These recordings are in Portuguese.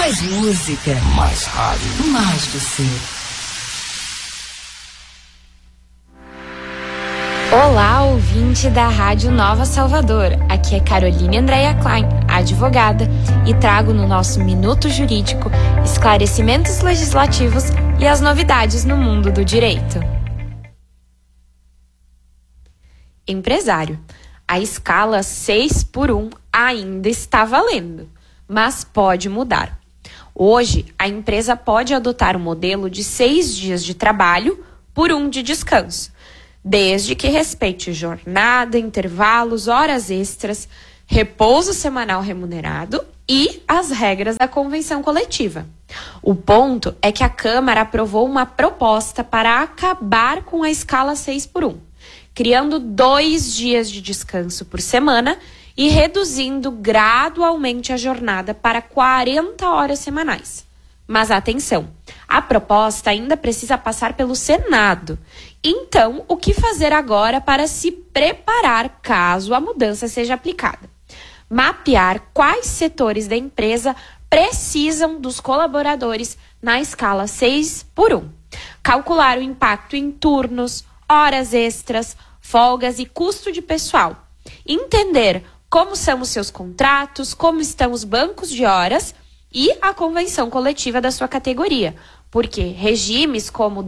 Mais música. Mais rádio. Mais você. Olá, ouvinte da Rádio Nova Salvador. Aqui é Caroline Andréia Klein, advogada, e trago no nosso Minuto Jurídico esclarecimentos legislativos e as novidades no mundo do direito. Empresário, a escala 6x1 ainda está valendo, mas pode mudar. Hoje, a empresa pode adotar o modelo de 6 dias de trabalho por 1 de descanso, desde que respeite jornada, intervalos, horas extras, repouso semanal remunerado e as regras da convenção coletiva. O ponto é que a Câmara aprovou uma proposta para acabar com a escala 6x1, criando 2 dias de descanso por semana e reduzindo gradualmente a jornada para 40 horas semanais. Mas atenção, a proposta ainda precisa passar pelo Senado. Então, o que fazer agora para se preparar caso a mudança seja aplicada? Mapear quais setores da empresa precisam dos colaboradores na escala 6x1. Calcular o impacto em turnos, horas extras, folgas e custo de pessoal. Entender como são os seus contratos, como estão os bancos de horas e a convenção coletiva da sua categoria, porque regimes como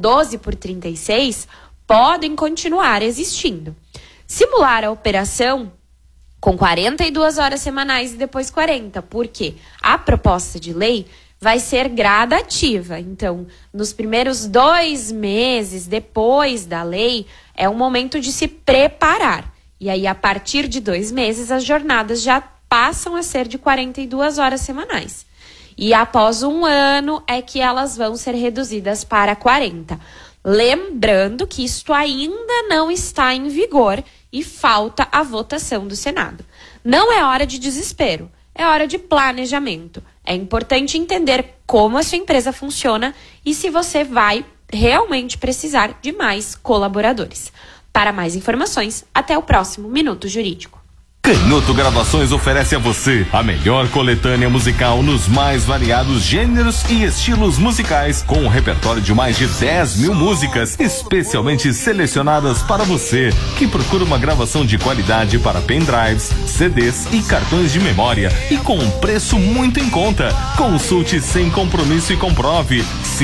12x36 podem continuar existindo. Simular a operação com 42 horas semanais e depois 40, porque a proposta de lei vai ser gradativa. Então, nos primeiros 2 meses depois da lei, é um momento de se preparar. E aí, a partir de 2 meses, as jornadas já passam a ser de 42 horas semanais. E após 1 ano é que elas vão ser reduzidas para 40. Lembrando que isto ainda não está em vigor e falta a votação do Senado. Não é hora de desespero, é hora de planejamento. É importante entender como a sua empresa funciona e se você vai realmente precisar de mais colaboradores. Para mais informações, até o próximo Minuto Jurídico. Canhoto Gravações oferece a você a melhor coletânea musical nos mais variados gêneros e estilos musicais, com um repertório de mais de 10 mil músicas, especialmente selecionadas para você, que procura uma gravação de qualidade para pendrives, CDs e cartões de memória, e com um preço muito em conta. Consulte sem compromisso e comprove.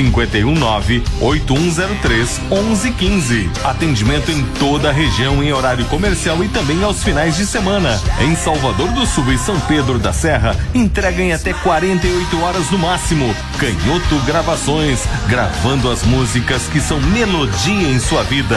519-8103-1115. Atendimento em toda a região em horário comercial e também aos finais de semana. Em Salvador do Sul e São Pedro da Serra, entrega em até 48 horas no máximo. Canhoto Gravações, gravando as músicas que são melodia em sua vida.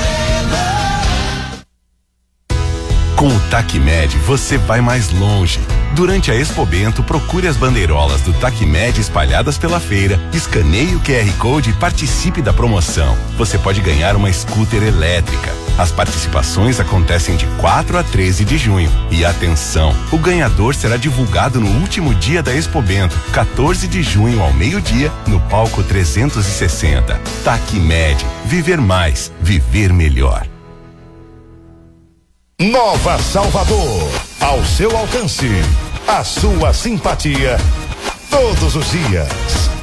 Com o TACMED você vai mais longe. Durante a Expobento, procure as bandeirolas do TACMED espalhadas pela feira, escaneie o QR Code e participe da promoção. Você pode ganhar uma scooter elétrica. As participações acontecem de 4 a 13 de junho. E atenção, o ganhador será divulgado no último dia da Expobento, 14 de junho ao meio-dia, no palco 360. TACMED, viver mais, viver melhor. Nova Salvador, ao seu alcance, a sua simpatia, todos os dias.